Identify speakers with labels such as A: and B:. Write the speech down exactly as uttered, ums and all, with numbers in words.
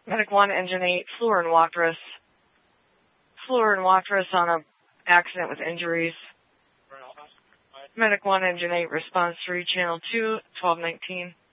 A: Medic one, Engine eight, Fleur and Watrous. Fleur and Watrous on a accident with injuries. Medic one, Engine eight, Response three, Channel two, twelve nineteen.